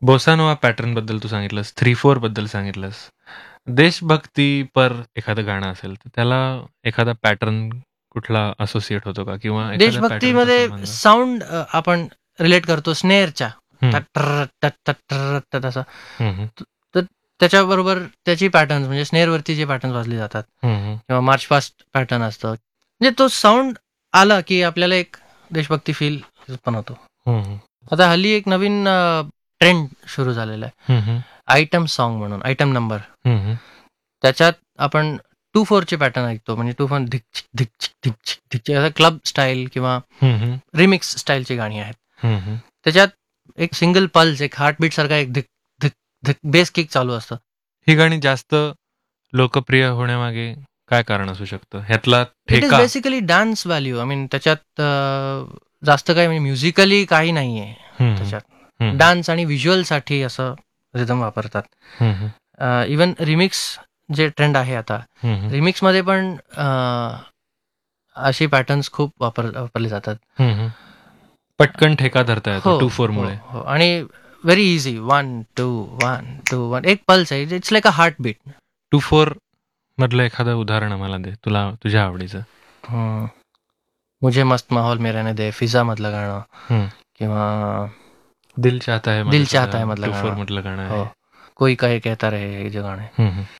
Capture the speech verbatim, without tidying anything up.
बोसा Nova pattern बद्दल तू सांगितलंस, three four बद्दल सांगितलंस. देशभक्ती पर एखादं गाणं असेल तर त्याला एखादा पॅटर्न कुठला असोसिएट होतो का, किंवा एखाद्या पॅटर्नचा देशभक्तीमध्ये संबंध? साऊंड आपण रिलेट करतो स्नेअरच्या, हम्म, तसं. हम्म, हम्म, तर त्याच्याबरोबर त्याची पॅटर्न म्हणजे स्नेअरवरती जे पॅटर्न वाजले जातात हम्म, किंवा मार्च फास्ट पॅटर्न असतं, म्हणजे तो साऊंड आला की आपल्याला एक देशभक्ती फील पण होतो. हम्म, आता हल्ली एक नवीन ट्रेंड सुरू झालेला आहे, हम्म, आयटम सॉन्ग म्हणून, आयटम नंबर. हम्म, त्याच्यात आपण टू फोरचे पॅटर्न ऐकतो, म्हणजे टू फोर धिक छिक धिक छिक धिक छिक धिक छिक, असं क्लब स्टाईल किंवा हम्म, रिमिक्स स्टाईलची गाणी आहेत. हम्म. त्याच्यात एक सिंगल पल्स, एक हार्टबीट सारखा एक धिक धिक धिक बेस किक चालू असतं. ही गाणी जास्त लोकप्रिय होण्यामागे काय कारण असू शकतं? ह्यातला इट इज ठेका? Basically dance value. I mean त्याच्यात अं, जास्त काही म्हणजे म्युझिकली काही नाही आहे हम्म, त्याच्यात. हम्म, डान्स आणि व्हिज्युअलसाठी असं रिदम वापरतात. हम्म, इवन रिमिक्स जे ट्रेंड आहे आता, हम्म, रिमिक्समध्ये पण अं, अशी पॅटर्न्स खूप वापर वापरले जातात. हम्म. पटकन ठेका धरता येतो हो टू फोर हो मुळे. हो. आणि very easy, one two one two one, एक पल्स आहे, it's like a heart bit. To four मधलं एखादं उदाहरण आम्हाला दे, तुला तुझ्या आवडीचं. मुझे मस्त माहोल में रहने दे, फिजा मधलं गाणं, हम्म. किंवा दिल चाहता है दिल मध्ये चाहता है सुद्धा मधलं टू फोर गाणं, मधलं गाणं हो, आहे. कोई कहे कहता रहे, हे जे गाणं आहे. हम्म, हम्म.